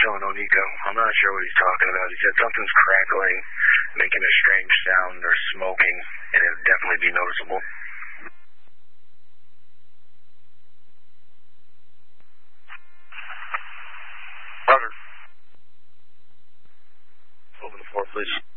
calling Onika. I'm not sure what he's talking about. He said something's crackling, making a strange sound, or smoking, and it would definitely be noticeable. Roger. Open the floor, please.